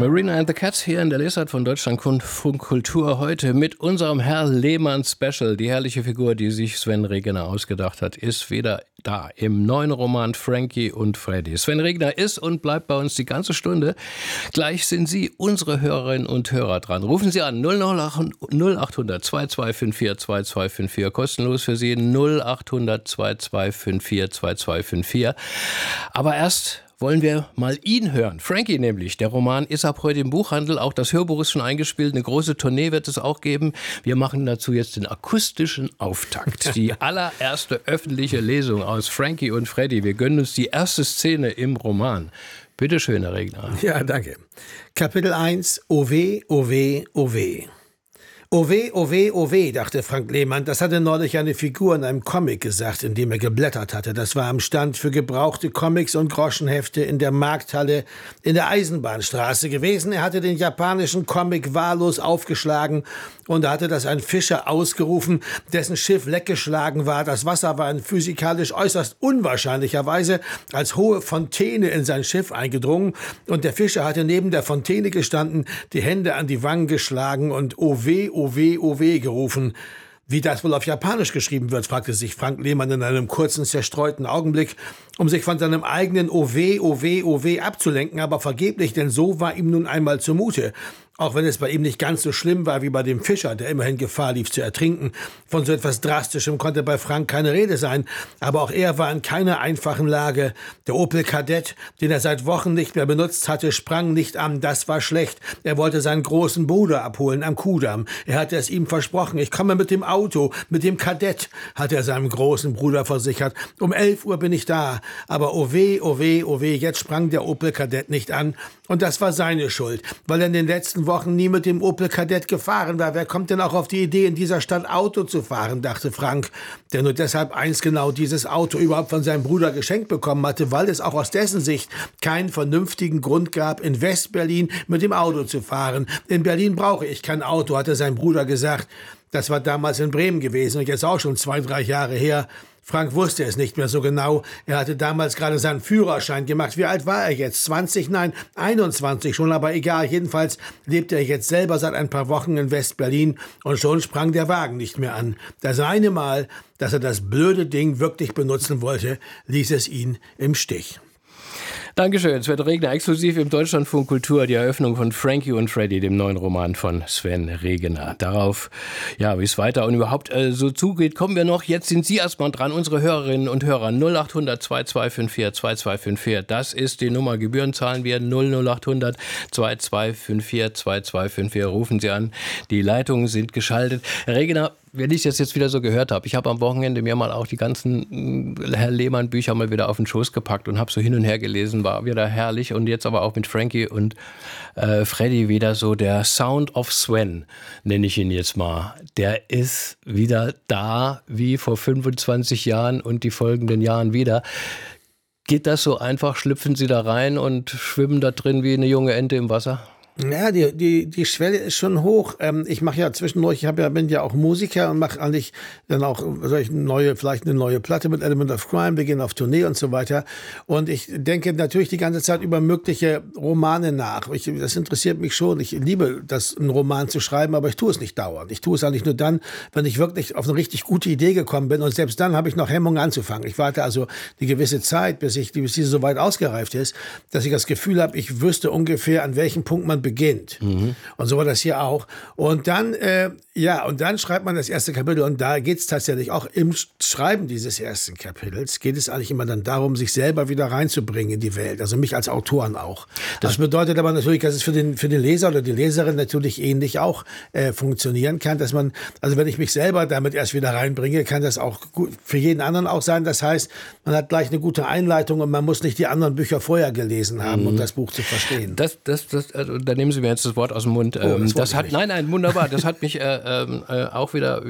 Marina and the Cats hier in der Lesart von Deutschlandfunk Kultur heute mit unserem Herr Lehmann Special. Die herrliche Figur, die sich Sven Regner ausgedacht hat, ist wieder da im neuen Roman Frankie und Freddy. Sven Regner ist und bleibt bei uns die ganze Stunde. Gleich sind Sie, unsere Hörerinnen und Hörer, dran. Rufen Sie an 0800 2254 2254, kostenlos für Sie 0800 2254 2254. Aber erst wollen wir mal ihn hören. Frankie nämlich. Der Roman ist ab heute im Buchhandel. Auch das Hörbuch ist schon eingespielt. Eine große Tournee wird es auch geben. Wir machen dazu jetzt den akustischen Auftakt. Die allererste öffentliche Lesung aus Frankie und Freddy. Wir gönnen uns die erste Szene im Roman. Bitte schön, Herr Regner. Ja, danke. Kapitel 1. O weh, o weh, o weh. O weh, o weh, o weh, dachte Frank Lehmann. Das hatte neulich eine Figur in einem Comic gesagt, in dem er geblättert hatte. Das war am Stand für gebrauchte Comics und Groschenhefte in der Markthalle in der Eisenbahnstraße gewesen. Er hatte den japanischen Comic wahllos aufgeschlagen und da hatte das ein Fischer ausgerufen, dessen Schiff leckgeschlagen war. Das Wasser war in physikalisch äußerst unwahrscheinlicher Weise als hohe Fontäne in sein Schiff eingedrungen und der Fischer hatte neben der Fontäne gestanden, die Hände an die Wangen geschlagen und o weh, o weh gerufen. Wie das wohl auf Japanisch geschrieben wird, fragte sich Frank Lehmann in einem kurzen, zerstreuten Augenblick, um sich von seinem eigenen o weh, o weh, o weh abzulenken, aber vergeblich, denn so war ihm nun einmal zumute. Auch wenn es bei ihm nicht ganz so schlimm war wie bei dem Fischer, der immerhin Gefahr lief zu ertrinken. Von so etwas Drastischem konnte bei Frank keine Rede sein. Aber auch er war in keiner einfachen Lage. Der Opel Kadett, den er seit Wochen nicht mehr benutzt hatte, sprang nicht an. Das war schlecht. Er wollte seinen großen Bruder abholen am Kudamm. Er hatte es ihm versprochen. Ich komme mit dem Auto, mit dem Kadett, hat er seinem großen Bruder versichert. Um 11 Uhr bin ich da. Aber oh weh, oh weh, oh weh, jetzt sprang der Opel Kadett nicht an. Und das war seine Schuld, weil er in den letzten Wochen nie mit dem Opel Kadett gefahren war. Wer kommt denn auch auf die Idee, in dieser Stadt Auto zu fahren, dachte Frank, der nur deshalb einst genau dieses Auto überhaupt von seinem Bruder geschenkt bekommen hatte, weil es auch aus dessen Sicht keinen vernünftigen Grund gab, in Westberlin mit dem Auto zu fahren. In Berlin brauche ich kein Auto, hatte sein Bruder gesagt. Das war damals in Bremen gewesen und jetzt auch schon 2-3 Jahre her. Frank wusste es nicht mehr so genau. Er hatte damals gerade seinen Führerschein gemacht. Wie alt war er jetzt? 20? Nein, 21 schon, aber egal. Jedenfalls lebte er jetzt selber seit ein paar Wochen in West-Berlin und schon sprang der Wagen nicht mehr an. Das eine Mal, dass er das blöde Ding wirklich benutzen wollte, ließ es ihn im Stich. Dankeschön. Sven Regner, exklusiv im Deutschlandfunk Kultur, die Eröffnung von Frankie und Freddy, dem neuen Roman von Sven Regner. Darauf, ja, wie es weiter und überhaupt so zugeht, kommen wir noch. Jetzt sind Sie erstmal dran, unsere Hörerinnen und Hörer. 0800 2254 2254. Das ist die Nummer. Gebühren zahlen wir 00800 2254 2254. Rufen Sie an. Die Leitungen sind geschaltet. Herr Regner, wenn ich das jetzt wieder so gehört habe, ich habe am Wochenende mir mal auch die ganzen Herr Lehmann Bücher mal wieder auf den Schoß gepackt und habe so hin und her gelesen, war wieder herrlich und jetzt aber auch mit Frankie und Freddy wieder so der Sound of Sven, nenne ich ihn jetzt mal. Der ist wieder da wie vor 25 Jahren und die folgenden Jahren wieder. Geht das so einfach? Schlüpfen Sie da rein und schwimmen da drin wie eine junge Ente im Wasser? Ja, die Schwelle ist schon hoch. Ich mache ja zwischendurch, bin ja auch Musiker und mache eigentlich dann auch vielleicht eine neue Platte mit Element of Crime, wir gehen auf Tournee und so weiter. Und ich denke natürlich die ganze Zeit über mögliche Romane nach. Das interessiert mich schon. Ich liebe das, einen Roman zu schreiben, aber ich tue es nicht dauernd. Ich tue es eigentlich nur dann, wenn ich wirklich auf eine richtig gute Idee gekommen bin. Und selbst dann habe ich noch Hemmungen anzufangen. Ich warte also die gewisse Zeit, bis diese so weit ausgereift ist, dass ich das Gefühl habe, ich wüsste ungefähr, an welchem Punkt man beginnt. Mhm. Und so war das hier auch. Und dann, und dann schreibt man das erste Kapitel und da geht es tatsächlich auch im Schreiben dieses ersten Kapitels, geht es eigentlich immer dann darum, sich selber wieder reinzubringen in die Welt, also mich als Autoren auch. Das bedeutet aber natürlich, dass es für den Leser oder die Leserin natürlich ähnlich auch funktionieren kann, dass man, also wenn ich mich selber damit erst wieder reinbringe, kann das auch für jeden anderen auch sein. Das heißt, man hat gleich eine gute Einleitung und man muss nicht die anderen Bücher vorher gelesen haben, um das Buch zu verstehen. Also, da nehmen Sie mir jetzt das Wort aus dem Mund. Nein, wunderbar. Das hat mich auch wieder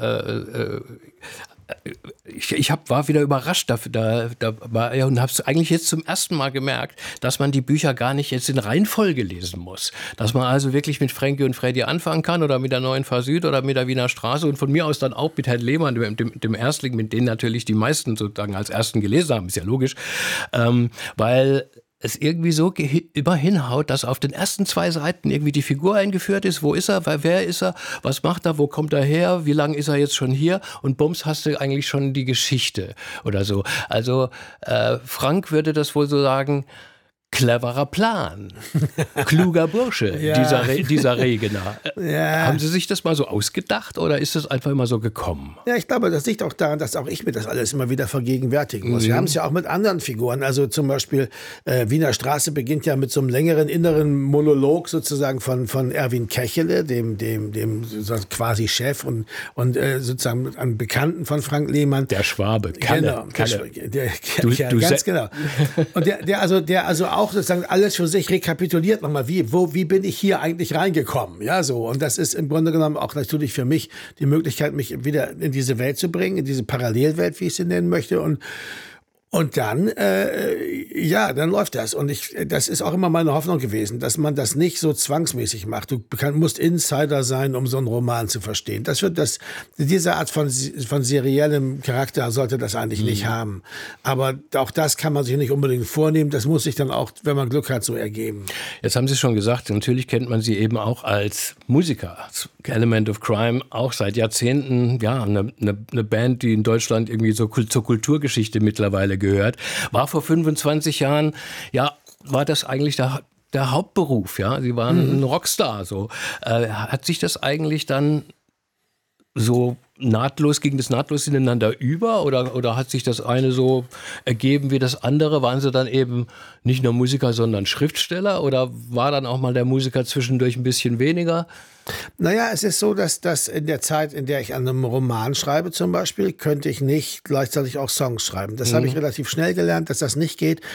ich war wieder überrascht und habe es eigentlich jetzt zum ersten Mal gemerkt, dass man die Bücher gar nicht jetzt in Reihenfolge lesen muss. Dass man also wirklich mit Frankie und Freddy anfangen kann oder mit der Neuen Fahr Süd oder mit der Wiener Straße und von mir aus dann auch mit Herrn Lehmann, dem Erstling, mit denen natürlich die meisten sozusagen als ersten gelesen haben, ist ja logisch, weil es irgendwie so immer hinhaut, dass auf den ersten 2 Seiten irgendwie die Figur eingeführt ist. Wo ist er? Wer ist er? Was macht er? Wo kommt er her? Wie lange ist er jetzt schon hier? Und bums, hast du eigentlich schon die Geschichte oder so. Also Frank würde das wohl so sagen, cleverer Plan. Kluger Bursche, Ja. dieser Regener. Ja. Haben Sie sich das mal so ausgedacht oder ist das einfach immer so gekommen? Ja, ich glaube, das liegt auch daran, dass auch ich mir das alles immer wieder vergegenwärtigen muss. Wir haben es ja auch mit anderen Figuren. Also zum Beispiel Wiener Straße beginnt ja mit so einem längeren inneren Monolog sozusagen von Erwin Kechele, dem sozusagen quasi Chef und sozusagen einem Bekannten von Frank Lehmann. Der Schwabe, Kalle. Kalle. Ganz genau. Und der also auch sozusagen alles für sich rekapituliert nochmal, wie bin ich hier eigentlich reingekommen? Ja, so. Und das ist im Grunde genommen auch natürlich für mich die Möglichkeit, mich wieder in diese Welt zu bringen, in diese Parallelwelt, wie ich sie nennen möchte. Und dann, dann läuft das. Und das ist auch immer meine Hoffnung gewesen, dass man das nicht so zwangsmäßig macht. Du musst Insider sein, um so einen Roman zu verstehen. Diese Art von seriellem Charakter sollte das eigentlich nicht haben. Aber auch das kann man sich nicht unbedingt vornehmen. Das muss sich dann auch, wenn man Glück hat, so ergeben. Jetzt haben Sie schon gesagt, natürlich kennt man Sie eben auch als Musiker. Element of Crime, auch seit Jahrzehnten, ja, eine Band, die in Deutschland irgendwie so zur Kulturgeschichte mittlerweile gehört. War vor 25 Jahren, ja, war das eigentlich der Hauptberuf, ja. Sie waren ein Rockstar, so. Hat sich das eigentlich dann so ging das nahtlos ineinander über oder hat sich das eine so ergeben wie das andere? Waren Sie dann eben nicht nur Musiker, sondern Schriftsteller oder war dann auch mal der Musiker zwischendurch ein bisschen weniger? Naja, es ist so, dass in der Zeit, in der ich an einem Roman schreibe zum Beispiel, könnte ich nicht gleichzeitig auch Songs schreiben. Das habe ich relativ schnell gelernt, dass das nicht geht,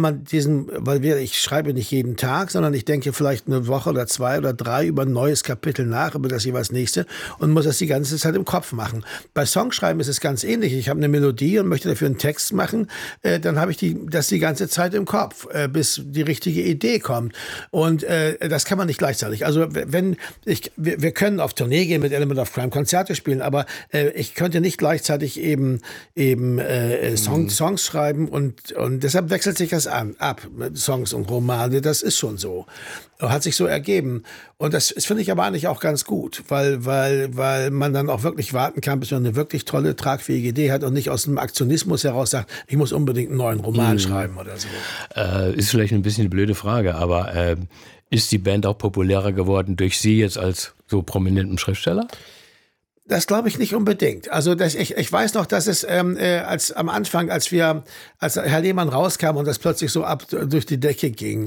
ich schreibe nicht jeden Tag, sondern ich denke vielleicht eine Woche oder 2 oder 3 über ein neues Kapitel nach, über das jeweils nächste und muss das die ganze Zeit im Kopf machen. Bei Songschreiben ist es ganz ähnlich. Ich habe eine Melodie und möchte dafür einen Text machen, dann habe ich das die ganze Zeit im Kopf, bis die richtige Idee kommt. Und das kann man nicht gleichzeitig. Also wir können auf Tournee gehen mit Element of Crime, Konzerte spielen, aber ich könnte nicht gleichzeitig eben Songs schreiben und deshalb wechselt sich das ab mit Songs und Romane. Das ist schon so. Hat sich so ergeben. Und das finde ich aber eigentlich auch ganz gut, weil man dann auch wirklich warten kann, bis man eine wirklich tolle, tragfähige Idee hat und nicht aus dem Aktionismus heraus sagt, ich muss unbedingt einen neuen Roman schreiben oder so. Ist vielleicht ein bisschen eine blöde Frage, aber ist die Band auch populärer geworden durch Sie jetzt als so prominenten Schriftsteller? Das glaube ich nicht unbedingt. Also ich weiß noch, dass es am Anfang, als Herr Lehmann rauskam und das plötzlich so durch die Decke ging,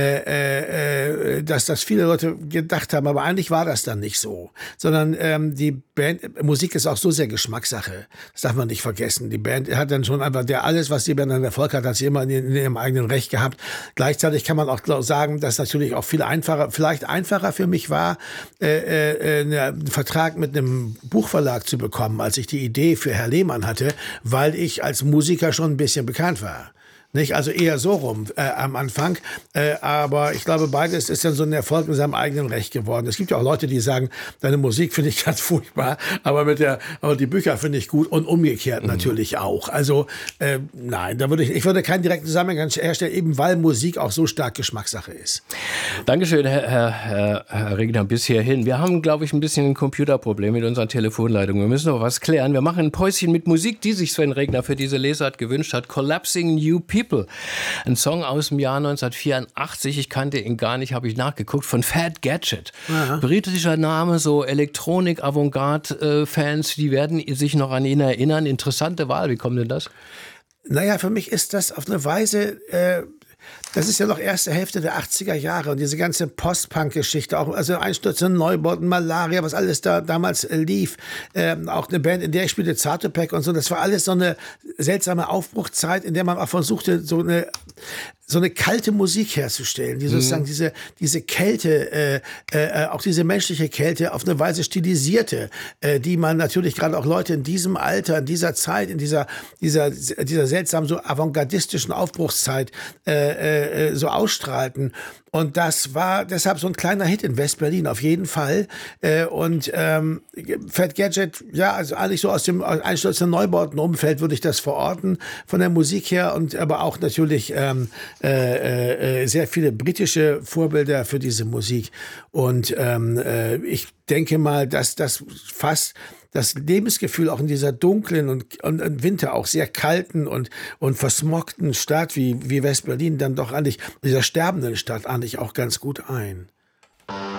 dass das viele Leute gedacht haben, aber eigentlich war das dann nicht so. Sondern die Band, Musik ist auch so sehr Geschmackssache. Das darf man nicht vergessen. Die Band hat dann schon einfach alles, was die Band an Erfolg hat, hat sie immer in ihrem eigenen Recht gehabt. Gleichzeitig kann man auch sagen, dass natürlich auch vielleicht einfacher für mich war, einen Vertrag mit einem Buchverlag zu bekommen, als ich die Idee für Herr Lehmann hatte, weil ich als Musiker schon ein bisschen bekannt war. Nicht? Also eher so rum am Anfang. Aber ich glaube, beides ist dann so ein Erfolg in seinem eigenen Recht geworden. Es gibt ja auch Leute, die sagen, deine Musik finde ich ganz furchtbar, aber die Bücher finde ich gut und umgekehrt natürlich auch. Also nein, ich würde keinen direkten Zusammenhang herstellen, eben weil Musik auch so stark Geschmackssache ist. Dankeschön, Herr Regner, bis hierhin. Wir haben, glaube ich, ein bisschen ein Computerproblem mit unserer Telefonleitung. Wir müssen noch was klären. Wir machen ein Päuschen mit Musik, die sich Sven Regner für diese Lesart gewünscht hat. Collapsing New People. Ein Song aus dem Jahr 1984. Ich kannte ihn gar nicht, habe ich nachgeguckt, von Fat Gadget. Aha. Britischer Name, so Elektronik-Avantgarde-Fans, die werden sich noch an ihn erinnern. Interessante Wahl, wie kommt denn das? Naja, für mich ist das auf eine Weise... Das ist ja noch erste Hälfte der 80er Jahre und diese ganze Post-Punk-Geschichte, auch also Einstürze, Neubauten, Malaria, was alles da damals lief, auch eine Band, in der ich spielte, Zatopek und so, das war alles so eine seltsame Aufbruchzeit, in der man auch versuchte, so eine kalte Musik herzustellen, die sozusagen diese Kälte, auch diese menschliche Kälte auf eine Weise stilisierte, die man natürlich gerade auch Leute in diesem Alter, in dieser Zeit, in dieser seltsam so avantgardistischen Aufbruchszeit so ausstrahlten. Und das war deshalb so ein kleiner Hit in West-Berlin, auf jeden Fall. Fat Gadget, ja, also eigentlich so aus dem Einsturz der Neubautenumfeld würde ich das verorten, von der Musik her, und aber auch natürlich sehr viele britische Vorbilder für diese Musik. Und ich denke mal, dass das fast das Lebensgefühl auch in dieser dunklen und im Winter auch sehr kalten und versmogten Stadt wie West-Berlin dann doch eigentlich, dieser sterbenden Stadt eigentlich auch ganz gut ein.